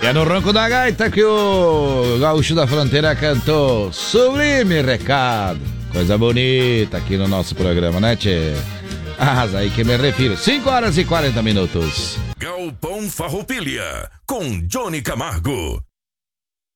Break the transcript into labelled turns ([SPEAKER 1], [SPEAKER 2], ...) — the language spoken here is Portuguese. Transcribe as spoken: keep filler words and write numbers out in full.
[SPEAKER 1] E é no ronco da gaita que o Gaúcho da Fronteira cantou Sublime Recado. Coisa bonita aqui no nosso programa, né, tchê? Ah, aí que me refiro. cinco horas e quarenta minutos.
[SPEAKER 2] Galpão Farroupilha, com Johnny Camargo.